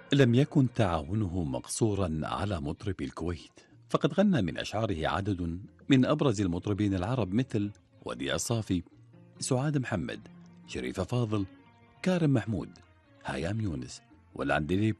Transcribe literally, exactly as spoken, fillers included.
لم يكن تعاونه مقصورا على مطرب الكويت، فقد غنى من أشعاره عدد من أبرز المطربين العرب مثل وديع الصافي، سعاد محمد، شريفة فاضل، كارم محمود، هيام يونس، والعندليب